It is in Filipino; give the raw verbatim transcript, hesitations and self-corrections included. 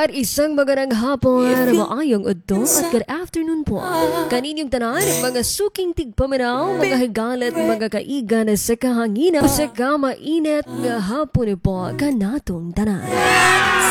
At isang magandang hapon, maayong udto at good afternoon po. Kaninyong tanan, mga suking tigpaminaw, mga higalat, mga kaigan sa kahangina, sa kamainit nga hapon po kanatong tanan.